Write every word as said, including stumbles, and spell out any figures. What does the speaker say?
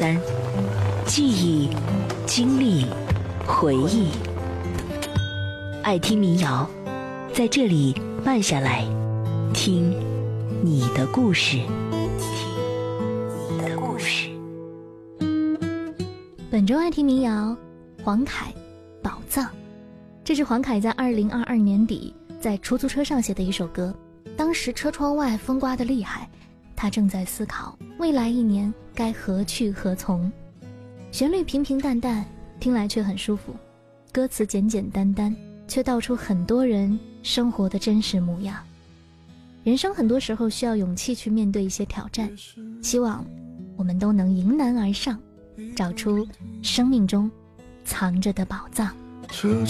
三，记忆、经历、回忆。爱听民谣，在这里慢下来，听你的故事。听你的故事。 本周爱听民谣，黄凯《宝藏》。这是黄凯在二零二二年底在出租车上写的一首歌。当时车窗外风刮得厉害，他正在思考未来一年该何去何从。旋律平平淡淡，听来却很舒服，歌词简简单单，却道出很多人生活的真实模样。人生很多时候需要勇气去面对一些挑战，希望我们都能迎难而上，找出生命中藏着的宝藏。